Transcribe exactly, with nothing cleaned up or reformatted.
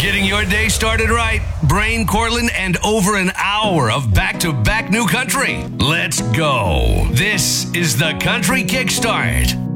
Getting your day started right. Brain, Cortland, and over an hour of back-to-back new country. Let's go. This is the Country Kickstart.